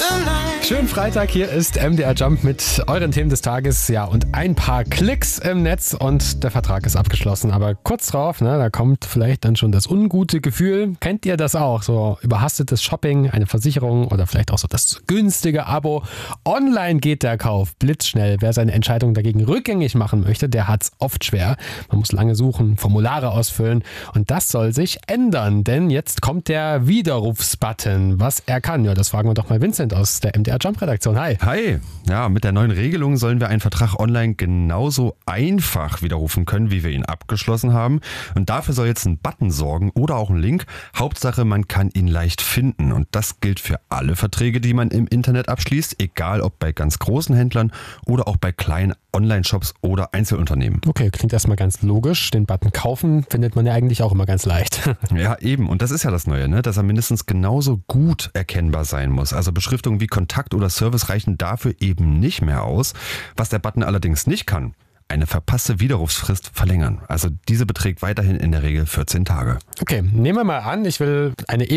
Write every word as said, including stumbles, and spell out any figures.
Schönen Freitag, hier ist M D R Jump mit euren Themen des Tages. Ja, und ein paar Klicks im Netz und der Vertrag ist abgeschlossen. Aber kurz drauf, ne, da kommt vielleicht dann schon das ungute Gefühl. Kennt ihr das auch? So überhastetes Shopping, eine Versicherung oder vielleicht auch so das günstige Abo. Online geht der Kauf blitzschnell. Wer seine Entscheidung dagegen rückgängig machen möchte, der hat's oft schwer. Man muss lange suchen, Formulare ausfüllen und das soll sich ändern, denn jetzt kommt der Widerrufsbutton. Was er kann, ja, das fragen wir doch mal Vincent aus der M D R Jump-Redaktion. Hi. Hi. Ja, mit der neuen Regelung sollen wir einen Vertrag online genauso einfach widerrufen können, wie wir ihn abgeschlossen haben. Und dafür soll jetzt ein Button sorgen oder auch ein Link. Hauptsache, man kann ihn leicht finden. Und das gilt für alle Verträge, die man im Internet abschließt, egal ob bei ganz großen Händlern oder auch bei kleinen Online-Shops oder Einzelunternehmen. Okay, klingt erstmal ganz logisch. Den Button kaufen findet man ja eigentlich auch immer ganz leicht. Ja, eben. Und das ist ja das Neue, ne? Dass er mindestens genauso gut erkennbar sein muss. Also Beschriftungen wie Kontakt oder Service reichen dafür eben nicht mehr aus. Was der Button allerdings nicht kann: eine verpasste Widerrufsfrist verlängern. Also diese beträgt weiterhin in der Regel vierzehn Tage. Okay, nehmen wir mal an, ich will eine